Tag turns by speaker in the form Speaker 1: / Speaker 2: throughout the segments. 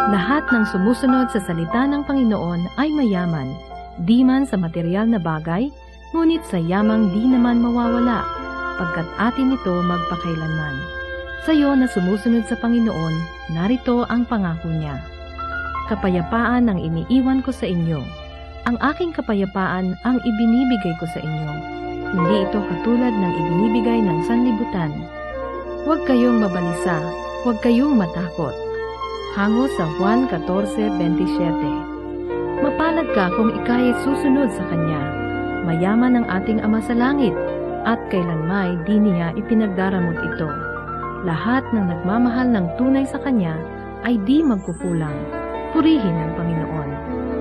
Speaker 1: Lahat ng sumusunod sa salita ng Panginoon ay mayaman, di man sa material na bagay, ngunit sa yamang di naman mawawala, pagkat atin ito magpakailanman. Sa iyo na sumusunod sa Panginoon, narito ang pangako niya. Kapayapaan ang iniiwan ko sa inyo. Ang aking kapayapaan ang ibinibigay ko sa inyo. Hindi ito katulad ng ibinibigay ng sanlibutan. Huwag kayong mabalisa, huwag kayong matakot. Hango sa Juan 14:27. Mapalad ka kung ika'y susunod sa Kanya. Mayaman ang ating Ama sa langit, at kailanmay di niya ipinagdaramot ito. Lahat ng nagmamahal ng tunay sa Kanya ay di magkukulang. Purihin ang Panginoon.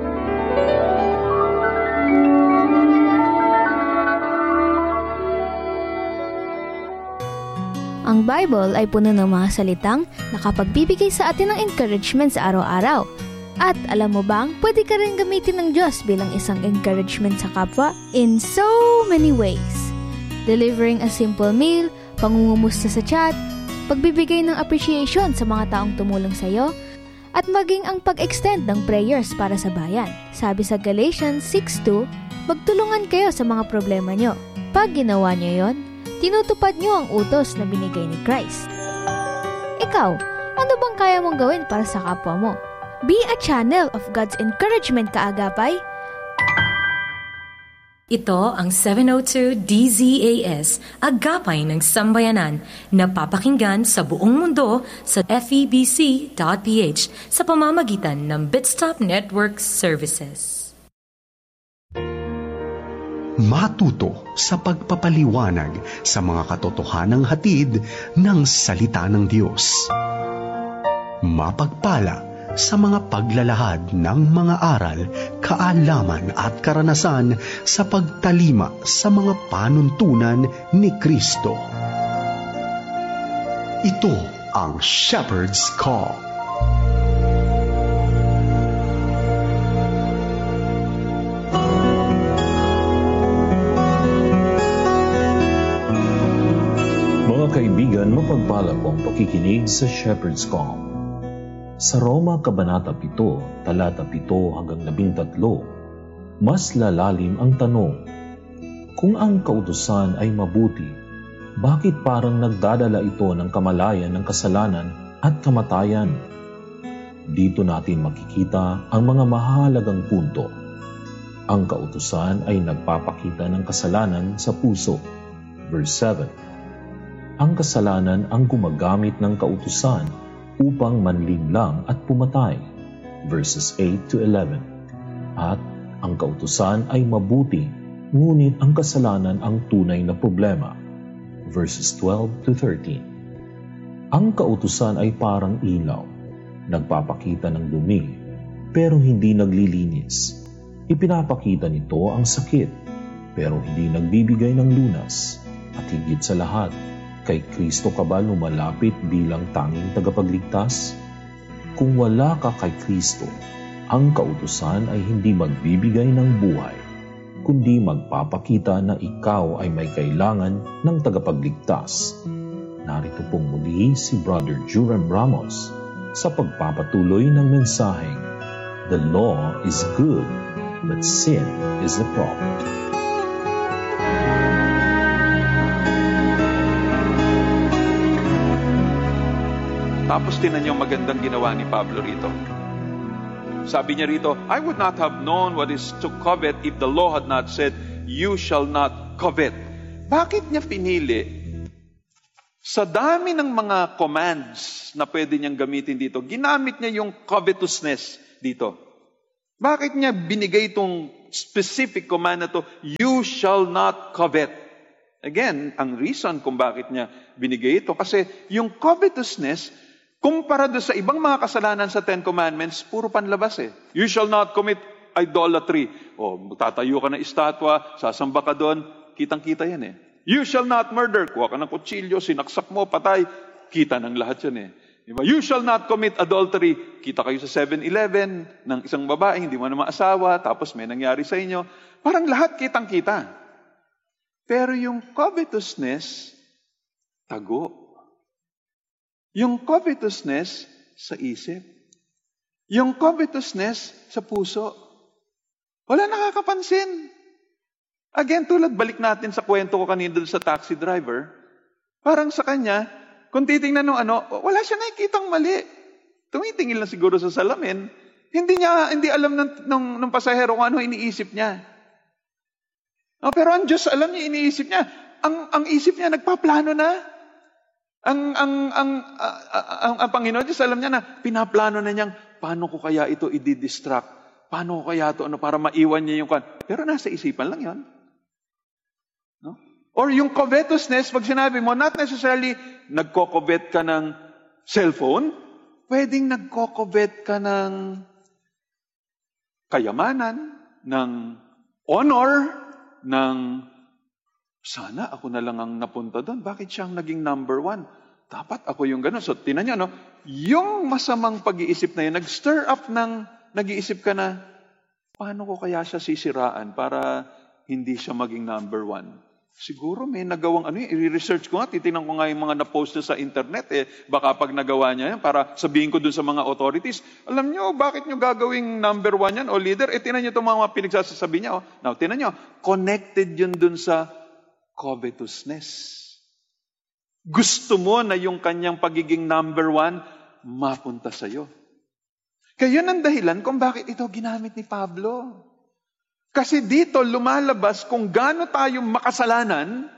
Speaker 2: Ang Bible ay puno ng mga salitang nakapagbibigay sa atin ng encouragement sa araw-araw. At alam mo bang, pwede ka rin gamitin ng Diyos bilang isang encouragement sa kapwa in so many ways. Delivering a simple meal, pangungumusta sa chat, pagbibigay ng appreciation sa mga taong tumulong sa iyo, at maging ang pag-extend ng prayers para sa bayan. Sabi sa Galatians 6:2, magtulungan kayo sa mga problema nyo. Pag ginawa nyo yon, tinutupad nyo ang utos na binigay ni Christ. Ikaw, ano bang kaya mong gawin para sa kapwa mo? Be a channel of God's encouragement, kaagapay.
Speaker 3: Ito ang 702 DZAS, Agapay ng Sambayanan, na papakinggan sa buong mundo sa FEBC.ph sa pamamagitan ng Bitstop Network Services.
Speaker 4: Matuto sa pagpapaliwanag sa mga katotohanang hatid ng salita ng Diyos. Mapagpala sa mga paglalahad ng mga aral, kaalaman at karanasan sa pagtalima sa mga panuntunan ni Kristo. Ito ang Shepherd's Call.
Speaker 5: Kaibigan, mapagpala po ang pakikinig sa Shepherd's Call. Sa Roma Kabanata 7, talata 7 hanggang 13, mas lalalim ang tanong, kung ang kautusan ay mabuti, bakit parang nagdadala ito ng kamalayan ng kasalanan at kamatayan? Dito natin makikita ang mga mahalagang punto. Ang kautusan ay nagpapakita ng kasalanan sa puso. Verse 7. Ang kasalanan ang gumagamit ng kautusan upang manlinlang at pumatay. Verses 8 to 11. At ang kautusan ay mabuti, ngunit ang kasalanan ang tunay na problema. Verses 12 to 13. Ang kautusan ay parang ilaw, nagpapakita ng dumi, pero hindi naglilinis. Ipinapakita nito ang sakit, pero hindi nagbibigay ng lunas. At higit sa lahat, kay Kristo ka ba lumalapit bilang tanging tagapagligtas? Kung wala ka kay Kristo, ang kautusan ay hindi magbibigay ng buhay, kundi magpapakita na ikaw ay may kailangan ng tagapagligtas. Narito pong muli si Brother Juran Ramos sa pagpapatuloy ng mensaheng, The law is good, but sin is the problem.
Speaker 6: Tapos tinan niyo magandang ginawa ni Pablo rito. Sabi niya rito, I would not have known what is to covet if the law had not said, you shall not covet. Bakit niya pinili? Sa dami ng mga commands na pwede niyang gamitin dito, ginamit niya yung covetousness dito. Bakit niya binigay itong specific command na to, you shall not covet? Again, ang reason kung bakit niya binigay ito, kasi yung covetousness, kumpara doon sa ibang mga kasalanan sa Ten Commandments, puro panlabas eh. You shall not commit idolatry. O, tatayo ka ng estatwa, sasamba ka doon, kitang-kita yan eh. You shall not murder. Kuha ka ng kutsilyo, sinaksak mo, patay. Kita ng lahat yan eh. Diba? You shall not commit adultery. Kita kayo sa 7-Eleven ng isang babae, hindi mo na maasawa, tapos may nangyari sa inyo. Parang lahat kitang-kita. Pero yung covetousness, tago. Yung covetousness sa isip. Yung covetousness sa puso. Wala nakakapansin. Again, balik natin sa kwento ko kanina doon sa taxi driver. Parang sa kanya, kung titingnan nung wala siya nakikitang mali. Tumitingin lang siguro sa salamin. Hindi alam ng pasahero kung ano iniisip niya. Pero ang Diyos, alam niya, iniisip niya. Ang isip niya, nagpaplano na. Ang Panginoon Diyos, alam niya na, pinaplano na niyang, paano ko kaya ito i-distract? Paano ko kaya ito, para maiwan niya yung kan? Pero nasa isipan lang yon. No? Or yung covetousness, pag sinabi mo, not necessarily nagko-covet ka ng cellphone, pwedeng nagko-covet ka ng kayamanan, ng honor, ng sana ako na lang ang napunta doon. Bakit siyang naging number 1? Dapat ako yung gano'n. So, tinan niyo, yung masamang pag-iisip na yun, nag-stir up nag-iisip ka na, paano ko kaya siya sisiraan para hindi siya maging number 1? Siguro may nagawang i-research ko nga, titingnan ko nga yung mga na-post na sa internet, baka pag nagawa niya yan, para sabihin ko dun sa mga authorities, alam niyo, bakit niyo gagawing number 1 yan o leader? Tinan niyo itong mga pinagsasabi niya. Now, tinan niyo, connected yun dun sa covetousness. Gusto mo na yung kanyang pagiging number 1 mapunta sa'yo. Kaya yun ang dahilan kung bakit ito ginamit ni Pablo. Kasi dito lumalabas kung gaano tayo makasalanan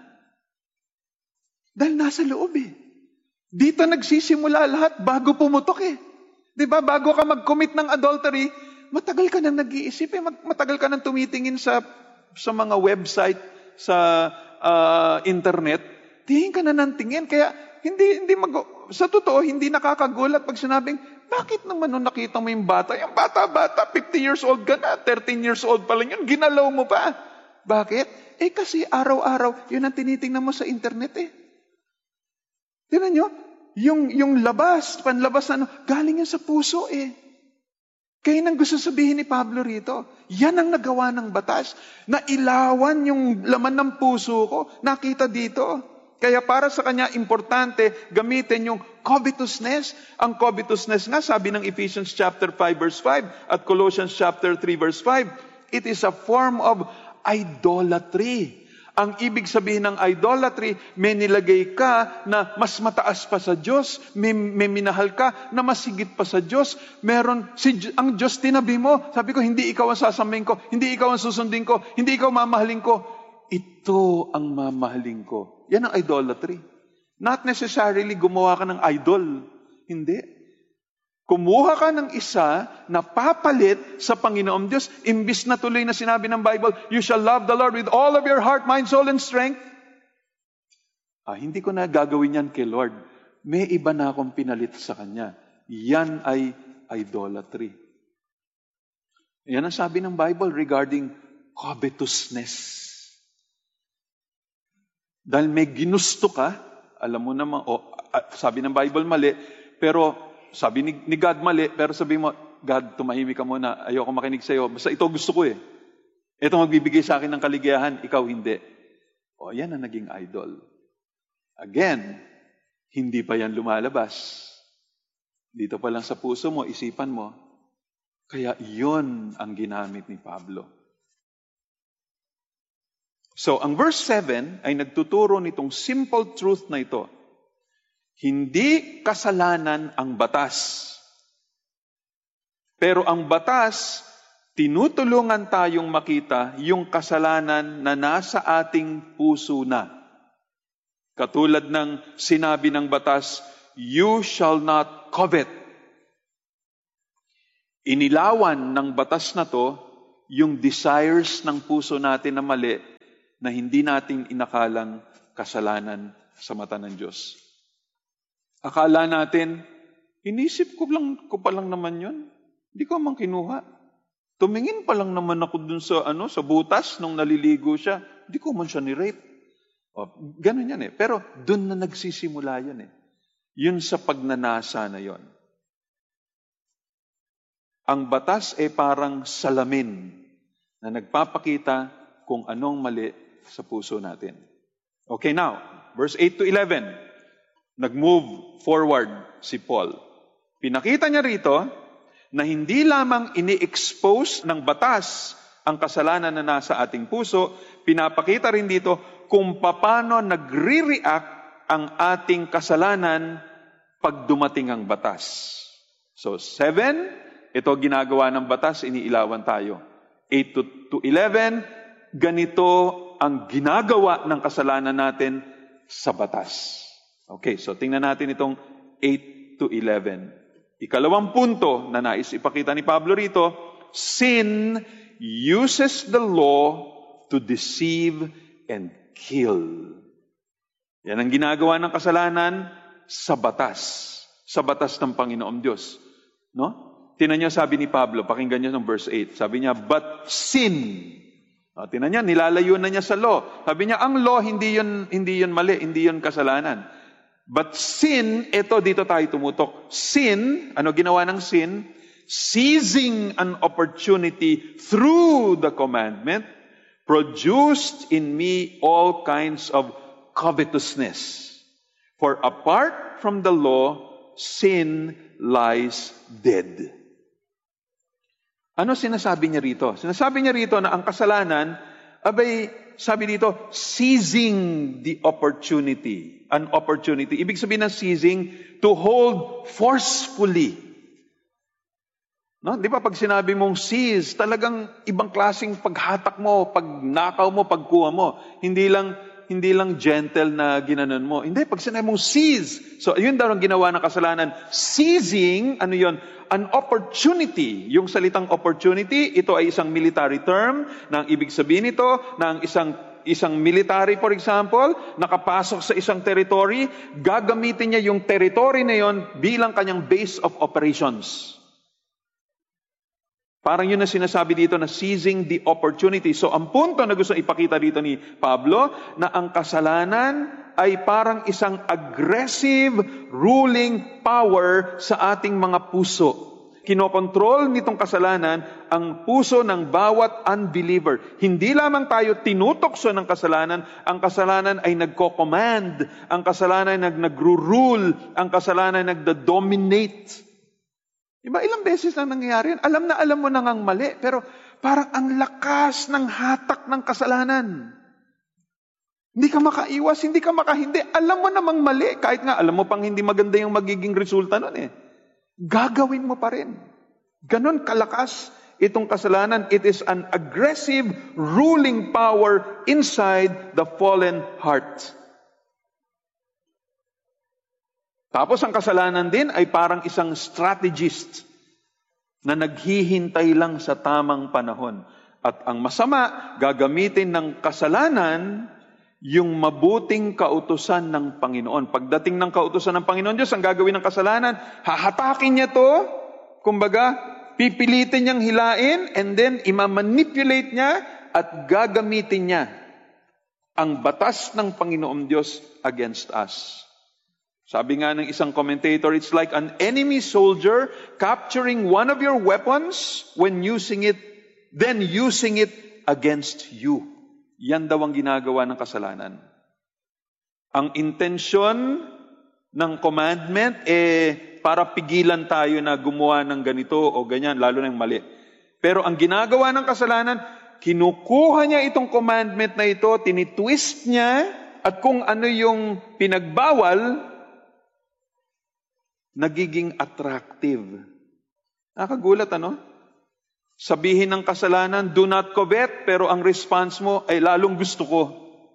Speaker 6: dahil nasa loob Dito nagsisimula lahat bago pumutok Diba? Bago ka mag-commit ng adultery, matagal ka nang nag-iisip matagal ka nang tumitingin sa mga website, sa internet, tingin ka na ng tingin. Kaya sa totoo, hindi nakakagulat pag sinabing, bakit naman nung nakita mo yung bata? Yung bata-bata, 50 years old ka na, 13 years old pa lang yun, ginalaw mo pa. Bakit? Kasi araw-araw, yun ang tinitingnan mo sa internet Tingnan nyo, yung panlabas na galing yan sa puso Kaya nang gusto sabihin ni Pablo rito, yan ang nagawa ng batas. Na ilawan yung laman ng puso ko, nakita dito. Kaya para sa kanya, importante gamitin yung covetousness. Ang covetousness nga, sabi ng Ephesians chapter 5 verse 5 at Colossians chapter 3 verse 5, it is a form of idolatry. Ang ibig sabihin ng idolatry, may nilagay ka na mas mataas pa sa Diyos, may minahal ka na mas higit pa sa Diyos. Ang Diyos tinabi mo, sabi ko, hindi ikaw ang sasambahin ko, hindi ikaw ang susundin ko, hindi ikaw mamahalin ko. Ito ang mamahalin ko. Yan ang idolatry. Not necessarily gumawa ka ng idol. Hindi. Kumuha ka ng isa na papalit sa Panginoong Diyos. Imbis na tuloy na sinabi ng Bible, you shall love the Lord with all of your heart, mind, soul, and strength. Hindi ko na gagawin yan kay Lord. May iba na akong pinalit sa Kanya. Yan ay idolatry. Yan ang sabi ng Bible regarding covetousness. Dahil may ginusto ka, alam mo naman, sabi ng Bible mali, pero sabi ni God mali, pero sabi mo, God, tumahimik ka muna, ayoko makinig sa'yo, basta ito gusto ko Ito magbibigay sa akin ng kaligayahan, ikaw hindi. Yan ang naging idol. Again, hindi pa yan lumalabas. Dito pa lang sa puso mo, isipan mo. Kaya yun ang ginamit ni Pablo. So, ang verse 7 ay nagtuturo nitong simple truth na ito. Hindi kasalanan ang batas. Pero ang batas, tinutulungan tayong makita yung kasalanan na nasa ating puso na. Katulad ng sinabi ng batas, you shall not covet. Inilawan ng batas na to yung desires ng puso natin na mali na hindi natin inakalang kasalanan sa mata ng Diyos. Akala natin, inisip ko pa lang naman yun. Hindi ko man kinuha. Tumingin pa lang naman ako dun sa butas nung naliligo siya. Hindi ko man siya ni-rape. Ganun yan Pero dun na nagsisimula yun Yun sa pagnanasa na yon. Ang batas parang salamin na nagpapakita kung anong mali sa puso natin. Okay, now, verse 8 to 11. Nag-move forward si Paul. Pinakita niya rito na hindi lamang ini-expose ng batas ang kasalanan na nasa ating puso, pinapakita rin dito kung paano nagre-react ang ating kasalanan pag dumating ang batas. So 7, ito ginagawa ng batas, iniilawan tayo. 8 to 11, ganito ang ginagawa ng kasalanan natin sa batas. Okay, so tingnan natin itong 8 to 11. Ikalawang punto na nais ipakita ni Pablo rito, sin uses the law to deceive and kill. Yan ang ginagawa ng kasalanan sa batas ng Panginoong Diyos. No? Tingnan niyo sabi ni Pablo, pakinggan niyo ng verse 8. Sabi niya, but sin. Tingnan niya, nilalayo na niya sa law. Sabi niya, ang law hindi yun mali, hindi yun kasalanan. But sin, dito tayo tumutok. Sin, ano ginawa ng sin? Seizing an opportunity through the commandment, produced in me all kinds of covetousness. For apart from the law, sin lies dead. Ano sinasabi niya rito? Sinasabi niya rito na ang kasalanan, sabi dito, seizing the opportunity. An opportunity. Ibig sabihin ng seizing, to hold forcefully. No? Di ba pag sinabi mong seize, talagang ibang klaseng paghatak mo, pagnakaw mo, pagkuha mo. Hindi lang gentle na ginanon mo. Hindi, pag sinabi mong seize. So, yun daw ang ginawa ng kasalanan. Seizing, ano yun? An opportunity. Yung salitang opportunity, ito ay isang military term, na ang ibig sabihin nito, na ang isang military, for example, nakapasok sa isang territory, gagamitin niya yung territory na yon bilang kanyang base of operations. Parang yun na sinasabi dito na seizing the opportunity. So ang punto na gusto ipakita dito ni Pablo, na ang kasalanan ay parang isang aggressive ruling power sa ating mga puso. Kinokontrol nitong kasalanan ang puso ng bawat unbeliever. Hindi lamang tayo tinutokso ng kasalanan, ang kasalanan ay nagko-command, ang kasalanan ay nagro-rule, ang kasalanan ay nagdo-dominate. Diba, ilang beses na nangyayari yan? Alam mo na ngang mali, pero parang ang lakas ng hatak ng kasalanan. Hindi ka makaiwas, hindi ka makahindi. Alam mo namang mali, kahit nga alam mo pang hindi maganda yung magiging resulta nun eh. Gagawin mo pa rin. Ganon kalakas itong kasalanan. It is an aggressive ruling power inside the fallen heart. Tapos ang kasalanan din ay parang isang strategist na naghihintay lang sa tamang panahon. At ang masama, gagamitin ng kasalanan yung mabuting kautusan ng Panginoon. Pagdating ng kautusan ng Panginoon Diyos, ang gagawin ng kasalanan, hahatakin niya to, kumbaga, pipilitin niyang hilain, and then imamanipulate niya at gagamitin niya ang batas ng Panginoon Diyos against us. Sabi nga ng isang commentator, it's like an enemy soldier capturing one of your weapons when using it, then using it against you. Yan daw ang ginagawa ng kasalanan. Ang intensyon ng commandment, para pigilan tayo na gumawa ng ganito o ganyan, lalo na yung mali. Pero ang ginagawa ng kasalanan, kinukuha niya itong commandment na ito, tinitwist niya, at kung ano yung pinagbawal, nagiging attractive. Nakagulat, ano? Sabihin ng kasalanan, do not covet, pero ang response mo ay lalong gusto ko.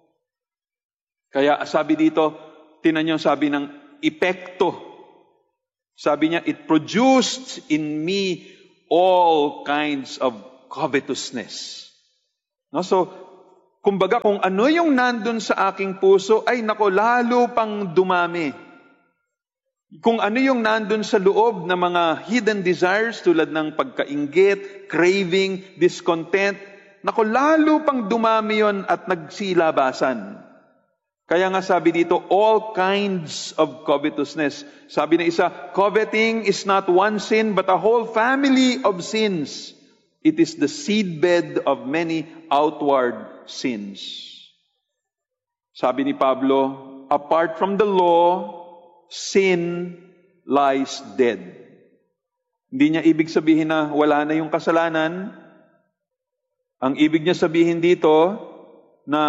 Speaker 6: Kaya sabi dito, tinan niyo sabi ng epekto. Sabi niya, it produced in me all kinds of covetousness. No? So, kumbaga kung ano yung nandun sa aking puso, ay nako, lalo pang dumami. Kung ano yung nandun sa loob ng mga hidden desires tulad ng pagkainggit, craving, discontent, naku, lalo pang dumami yon at nagsilabasan. Kaya nga sabi dito, all kinds of covetousness. Sabi na isa, coveting is not one sin but a whole family of sins. It is the seedbed of many outward sins. Sabi ni Pablo, apart from the law, sin lies dead. Hindi niya ibig sabihin na wala na yung kasalanan. Ang ibig niya sabihin dito na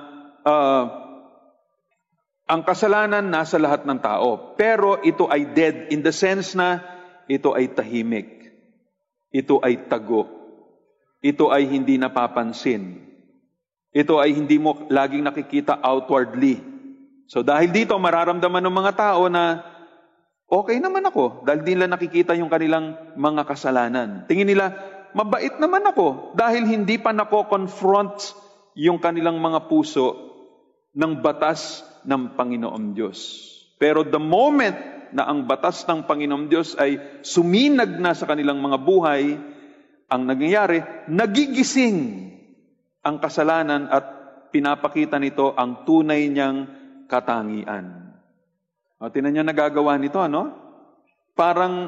Speaker 6: ang kasalanan nasa lahat ng tao. Pero ito ay dead in the sense na ito ay tahimik. Ito ay tago. Ito ay hindi napapansin. Ito ay hindi mo laging nakikita outwardly. So dahil dito, mararamdaman ng mga tao na okay naman ako dahil di nila nakikita yung kanilang mga kasalanan. Tingin nila, mabait naman ako dahil hindi pa nako-confront yung kanilang mga puso ng batas ng Panginoon Diyos. Pero the moment na ang batas ng Panginoon Diyos ay suminag na sa kanilang mga buhay, ang nangyayari, nagigising ang kasalanan at pinapakita nito ang tunay niyang katangian. O, tinan niyo nagagawa nito, ano? Parang,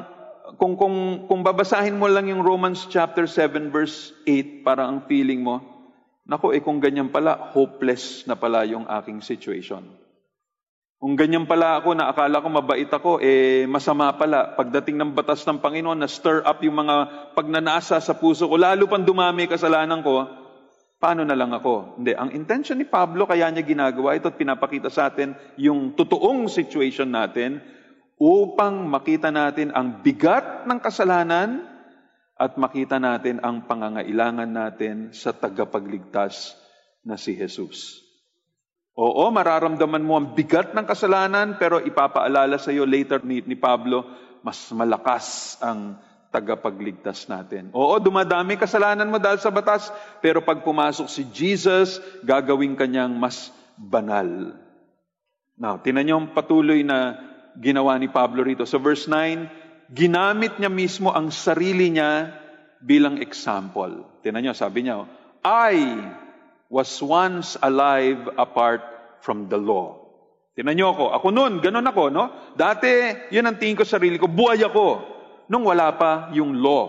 Speaker 6: kung babasahin mo lang yung Romans chapter 7 verse 8, parang ang feeling mo, naku, kung ganyan pala, hopeless na pala yung aking situation. Kung ganyan pala ako, na akala ko mabait ako, masama pala. Pagdating ng batas ng Panginoon, na-stir up yung mga pagnanasa sa puso ko, lalo pang dumami kasalanan ko, paano na lang ako? Hindi, ang intention ni Pablo, kaya niya ginagawa ito at pinapakita sa atin yung totoong situation natin upang makita natin ang bigat ng kasalanan at makita natin ang pangangailangan natin sa tagapagligtas na si Jesus. Oo, mararamdaman mo ang bigat ng kasalanan, pero ipapaalala sa iyo later ni Pablo, mas malakas ang tagapagligtas natin. Oo, dumadami kasalanan mo dahil sa batas, pero pag pumasok si Jesus, gagawin kanyang mas banal. Now, tinan niyo ang patuloy na ginawa ni Pablo rito. Sa verse 9, ginamit niya mismo ang sarili niya bilang example. Tinan niyo, sabi niya, I was once alive apart from the law. Tinan niyo ako noon, ganun ako, no? Dati, yun ang tingin ko sa sarili ko, buhay ako nung wala pa yung law.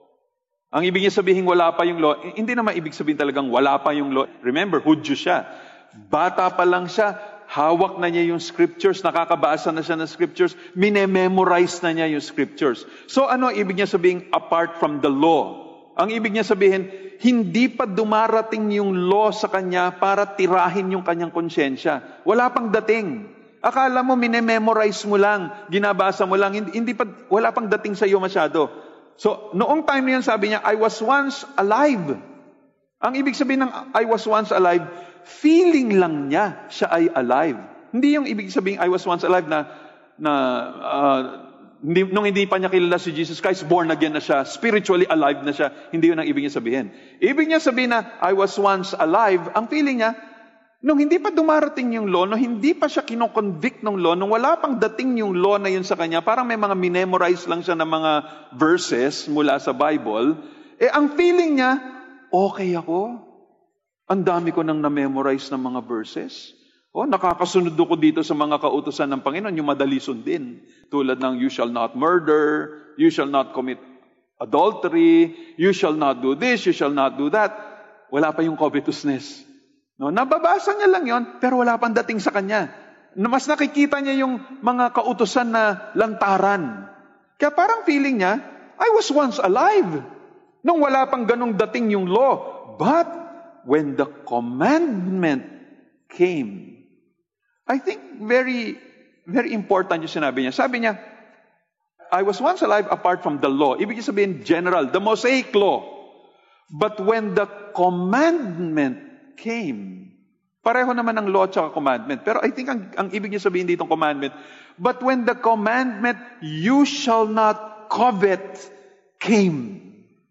Speaker 6: Ang ibig niya sabihin wala pa yung law, hindi naman ibig sabihin talagang wala pa yung law. Remember, Hudyo siya. Bata pa lang siya, hawak na niya yung scriptures, nakakabasa na siya ng scriptures, minememorize na niya yung scriptures. So ano ibig niya sabihin apart from the law? Ang ibig niya sabihin, hindi pa dumarating yung law sa kanya para tirahin yung kanyang konsyensya. Wala pang dating. Akala mo, minememorize mo lang, ginabasa mo lang, wala pang dating sa iyo masyado. So, noong time na yan, sabi niya, I was once alive. Ang ibig sabihin ng I was once alive, feeling lang niya siya ay alive. Hindi yung ibig sabihin I was once alive nung hindi pa niya kilala si Jesus Christ, born again na siya, spiritually alive na siya. Hindi yun ang ibig niya sabihin. Ibig niya sabihin na I was once alive, ang feeling niya, nung hindi pa dumarating yung law, nung hindi pa siya kinoconvict ng law, nung wala pang dating yung law na yun sa kanya, parang may mga minemorize lang siya ng mga verses mula sa Bible, ang feeling niya, okay ako. Ang dami ko nang na-memorize ng mga verses. Nakakasunod ako dito sa mga kautusan ng Panginoon, yung madali sundin. Tulad ng you shall not murder, you shall not commit adultery, you shall not do this, you shall not do that. Wala pa yung covetousness. Nababasa niya lang yon, pero wala pang dating sa kanya. Mas nakikita niya yung mga kautusan na lantaran. Kaya parang feeling niya, I was once alive. Nung wala pang ganong dating yung law. But when the commandment came, I think very, very important yung sinabi niya. Sabi niya, I was once alive apart from the law. Ibig sabihin general, the Mosaic law. But when the commandment came, pareho naman ang law at saka commandment. Pero I think ang ibig niya sabihin dito commandment, but when the commandment, you shall not covet, came.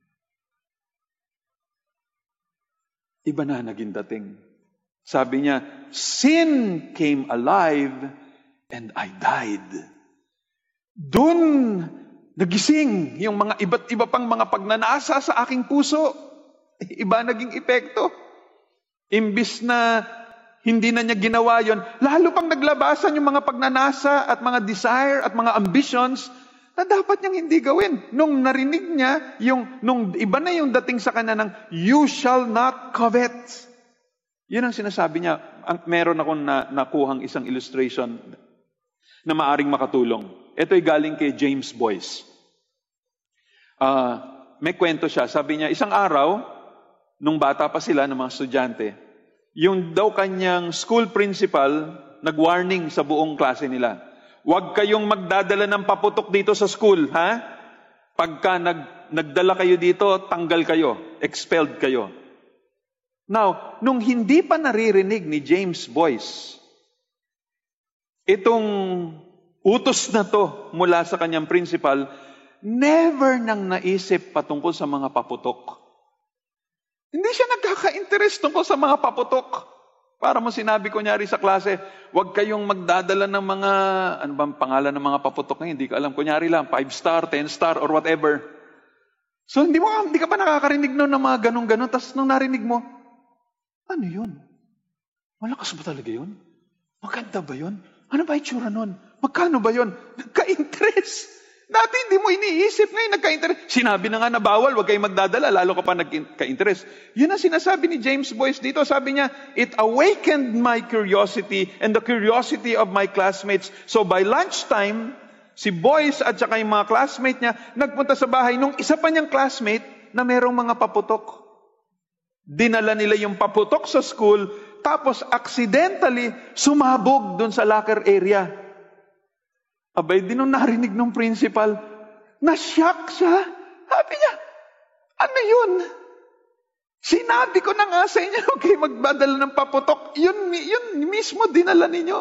Speaker 6: Iba na naging dating. Sabi niya, sin came alive and I died. Doon nagising yung mga iba't iba pang mga pagnanasa sa aking puso. Iba naging epekto. Imbis na hindi na niya ginawa yon, lalo pang naglabasan yung mga pagnanasa at mga desire at mga ambitions na dapat niyang hindi gawin. Nung narinig niya, nung iba na yung dating sa kanya ng you shall not covet. Yun ang sinasabi niya. Meron akong nakuhang isang illustration na maaring makatulong. Ito'y galing kay James Boyce. May kwento siya. Sabi niya, isang araw, nung bata pa sila ng mga estudyante, yung daw kanyang school principal, nag-warning sa buong klase nila. Huwag kayong magdadala ng paputok dito sa school, ha? Pagka nagdala kayo dito, tanggal kayo, expelled kayo. Now, nung hindi pa naririnig ni James Boyce, itong utos na to mula sa kanyang principal, never nang naisip patungkol sa mga paputok. Hindi siya nagkaka-interest tungkol sa mga paputok. Para mo sinabi ko nyari sa klase, huwag kayong magdadala ng mga, ano bang pangalan ng mga paputok na hindi ko alam, kunyari lang, 5-star, 10-star, or whatever. So hindi ka pa nakakarinig nun ng mga ganun-ganun, tapos nung narinig mo, ano yun? Malakas ba talaga yun? Maganda ba yun? Ano ba itsura nun? Magkano ba yun? Nagka-interest. Dati hindi mo iniisip, ngayon nagka-interest. Sinabi na nga na bawal, huwag kayong magdadala, lalo ka pa nagka-interest. Yun ang sinasabi ni James Boyce dito. Sabi niya, it awakened my curiosity and the curiosity of my classmates. So by lunchtime, si Boyce at saka yung mga classmate niya, nagpunta sa bahay nung isa pa niyang classmate na merong mga paputok. Dinala nila yung paputok sa school, tapos accidentally sumabog dun sa locker area. Abay, di nung narinig ng principal, na-shock siya. Sabi niya, ano yun? Sinabi ko na nga sa inyo, okay, magbadala ng paputok. Yun mismo dinala ninyo.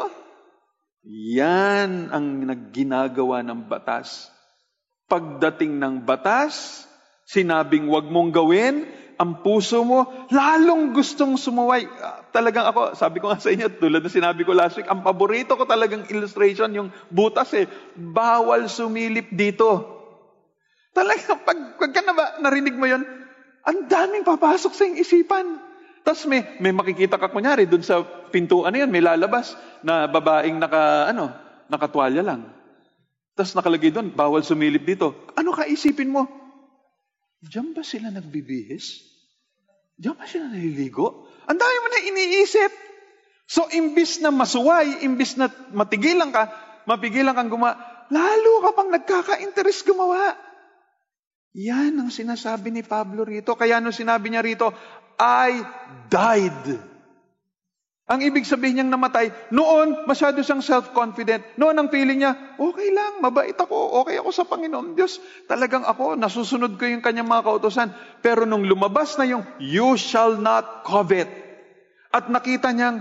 Speaker 6: Yan ang ginagawa ng batas. Pagdating ng batas, sinabing wag mong gawin, ang puso mo, lalong gustong sumuway. Talagang ako, sabi ko nga sa inyo, tulad na sinabi ko last week, ang paborito ko talagang illustration, yung butas bawal sumilip dito. Talagang, pag ka na ba, narinig mo yun, ang daming papasok sa iyong isipan. Tapos may makikita ka kunyari, dun sa pintuan na yun, may lalabas na babaeng nakatwalya lang. Tapos nakalagay dun, bawal sumilip dito. Ano ka isipin mo? Diyan ba sila nagbibihis? Diyan ba sila naliligo? Ang dami mo na iniisip. So, imbis na masuway, imbis na mapigilan kang gumawa, lalo ka pang nagkaka-interest gumawa. Yan ang sinasabi ni Pablo rito. Kaya nung sinabi niya rito, I died. Ang ibig sabihin niyang namatay, noon masyado siyang self-confident. Noon ang feeling niya, okay lang, mabait ako, okay ako sa Panginoon Diyos. Talagang ako, nasusunod ko yung kanyang mga kautusan. Pero nung lumabas na yung, you shall not covet. At nakita niyang,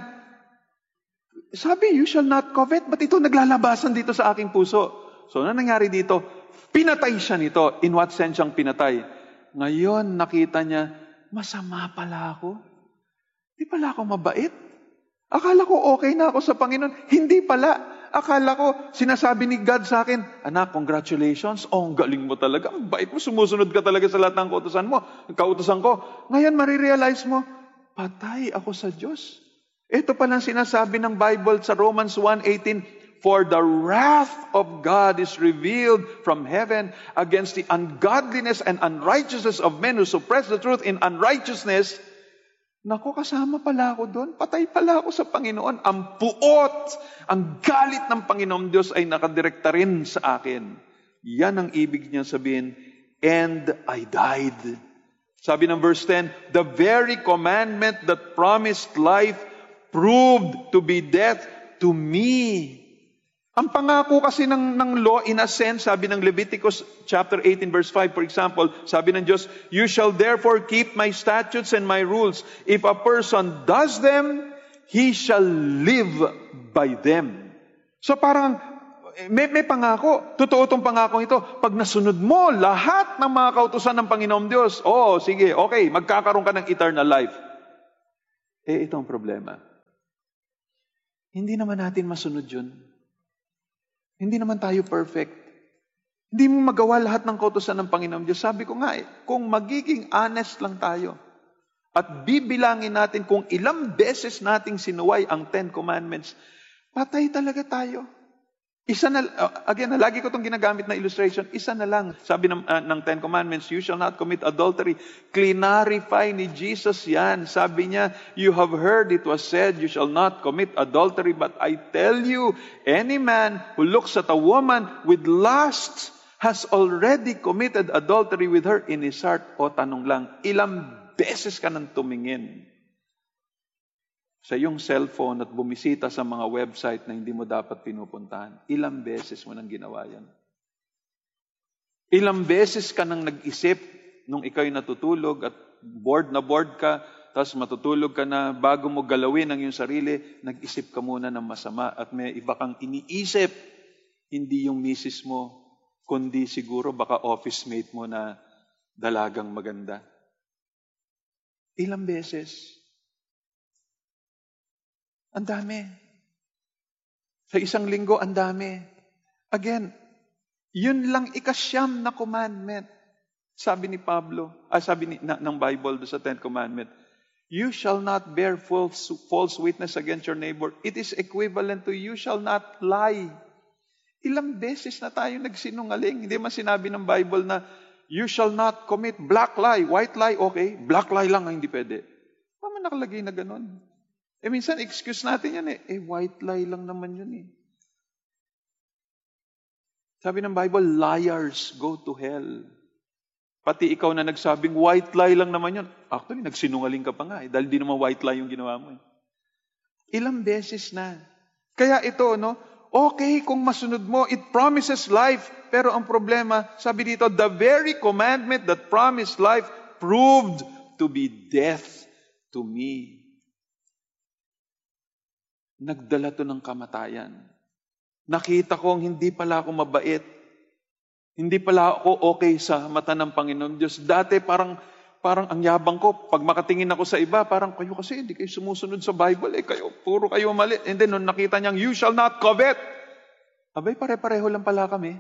Speaker 6: sabi, you shall not covet, ba't ito naglalabasan dito sa aking puso? So, ano nangyari dito? Pinatay siya nito. In what sense siyang pinatay? Ngayon, nakita niya, masama pala ako. Di pala ako mabait. Akala ko okay na ako sa Panginoon. Hindi pala. Akala ko, sinasabi ni God sa akin, anak, congratulations. Oh, ang galing mo talaga. Ang bait mo. Sumusunod ka talaga sa lahat ng kautusan ko. Ngayon, marirealize mo, patay ako sa Diyos. Ito palang sinasabi ng Bible sa Romans 1:18, for the wrath of God is revealed from heaven against the ungodliness and unrighteousness of men who suppress the truth in unrighteousness. Naku, kasama pala ako doon. Patay pala ako sa Panginoon. Ang puot, ang galit ng Panginoon Diyos ay nakadirekta rin sa akin. Yan ang ibig niya sabihin, and I died. Sabi ng verse 10, the very commandment that promised life proved to be death to me. Ang pangako kasi ng law, in a sense, sabi ng Leviticus chapter 18 verse 5, for example, sabi ng Diyos, you shall therefore keep my statutes and my rules. If a person does them, he shall live by them. So parang, may pangako. Totoo itong pangako ito. Pag nasunod mo lahat ng mga kautusan ng Panginoong Diyos, sige, okay, magkakaroon ka ng eternal life. Ito ang problema. Hindi naman natin masunod yun. Hindi naman tayo perfect. Hindi mo magawa lahat ng kautusan ng Panginoon Diyos. Sabi ko nga kung magiging honest lang tayo at bibilangin natin kung ilang beses nating sinuway ang 10 Commandments, patay talaga tayo. Isa na, again, lagi ko itong ginagamit na illustration, isa na lang. Sabi ng 10 Commandments, you shall not commit adultery. Clarify ni Jesus yan. Sabi niya, you have heard it was said, you shall not commit adultery. But I tell you, any man who looks at a woman with lust has already committed adultery with her in his heart. O tanong lang, ilang beses ka nang tumingin sa iyong cellphone at bumisita sa mga website na hindi mo dapat pinupuntahan? Ilang beses mo nang ginawa yan? Ilang beses ka nang nag-isip nung ikaw'y natutulog at bored ka, tapos matutulog ka na, bago mo galawin ang iyong sarili, nag-isip ka muna ng masama at may iba kang iniisip, hindi yung misis mo, kundi siguro baka office mate mo na dalagang maganda. Ilang beses? Ang dami. Sa isang linggo, ang dami. Again, yun lang ikasyam na commandment. Sabi ni Pablo, sabi ng Bible sa 10 Commandment, you shall not bear false witness against your neighbor. It is equivalent to you shall not lie. Ilang beses na tayo nagsinungaling. Hindi man sinabi ng Bible na you shall not commit black lie. White lie, okay. Black lie lang ang hindi pwede. Paano nakalagay na ganun? Minsan, excuse natin yan white lie lang naman yun Sabi ng Bible, liars go to hell. Pati ikaw na nagsabing white lie lang naman yun. Actually, nagsinungaling ka pa nga dahil di naman white lie yung ginawa mo Ilang beses na. Kaya ito, okay kung masunod mo, it promises life. Pero ang problema, sabi dito, the very commandment that promised life proved to be death to me. Nagdala to ng kamatayan. Nakita kong hindi pala ako mabait. Hindi pala ako okay sa mata ng Panginoon Diyos. Dati parang ang yabang ko. Pag makatingin ako sa iba, parang kayo kasi hindi kayo sumusunod sa Bible. Puro kayo mali. And then nung nakita niyang, you shall not covet. Abay, pare-pareho lang pala kami.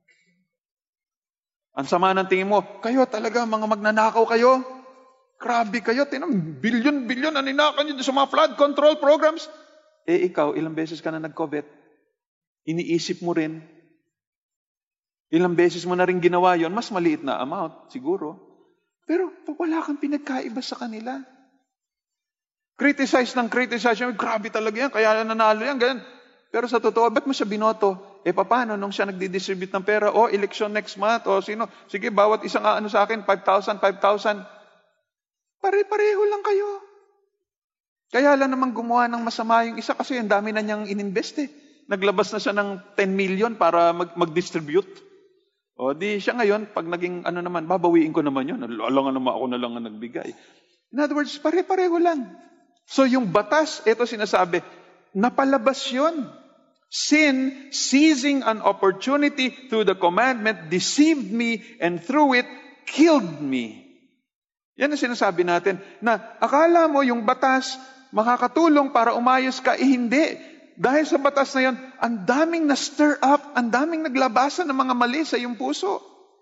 Speaker 6: Ang sama ng tingin mo, kayo talaga mga magnanakaw kayo. Grabe kayo. Bilyon ang ninakaw niyo sa mga flood control programs. Ikaw, ilang beses ka na nag-covet? Iniisip mo rin. Ilang beses mo na rin ginawa yon, mas maliit na amount, siguro. Pero wala kang pinagkaiba sa kanila. Criticize, grabe talaga yan, kaya nanalo yan, ganyan. Pero sa totoo, ba't mo siya binoto? Paano nung siya nagdi-distribute ng pera? Election next month, sino? Sige, bawat isang sa akin, 5,000. Pare-pareho lang kayo. Kaya lang naman gumawa ng masama yung isa kasi ang dami na niyang ininvest Naglabas na siya ng 10 million para mag-distribute. Di siya ngayon, pag naging naman, babawiin ko naman yun. Alangan naman ako na lang ang nagbigay. In other words, pare-pareho lang. So yung batas, ito sinasabi, napalabas yun. Sin, seizing an opportunity through the commandment, deceived me and through it, killed me. Yan ang sinasabi natin, na akala mo yung batas, makakatulong para umayos ka, hindi. Dahil sa batas na yan, ang daming na-stir up, ang daming naglabasan ng mga mali sa iyong puso.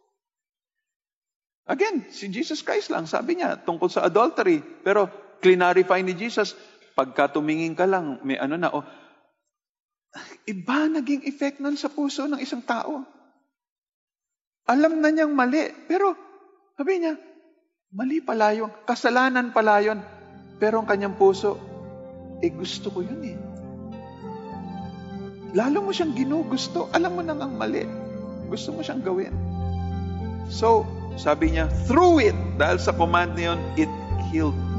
Speaker 6: Again, si Jesus Christ lang, sabi niya, tungkol sa adultery. Pero, clarify ni Jesus, pagka tumingin ka lang, may iba naging effect nun sa puso ng isang tao. Alam na niyang mali, pero, sabi niya, mali pala yun, kasalanan pala yun, pero ang kanyang puso, gusto ko yun Lalo mo siyang ginugusto. Alam mo nang ang mali. Gusto mo siyang gawin. So, sabi niya, through it, dahil sa command na yun, it killed